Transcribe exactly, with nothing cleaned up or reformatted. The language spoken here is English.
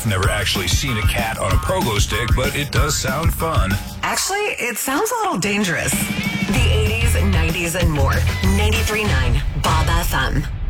Never actually seen a cat on a pogo stick, but it does sound fun. Actually, it sounds a little dangerous. The eighties, nineties, and more. ninety-three point nine Bob F M.